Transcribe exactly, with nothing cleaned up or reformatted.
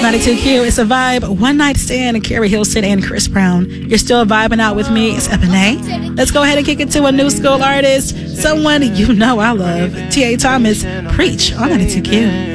ninety-two Q, it's a vibe. One Night Stand, Carrie Hilson and Chris Brown. You're still vibing out with me. It's Ebony. Let's go ahead and kick it to a new school artist. Someone you know I love. T A. Thomas, Preach on ninety-two Q.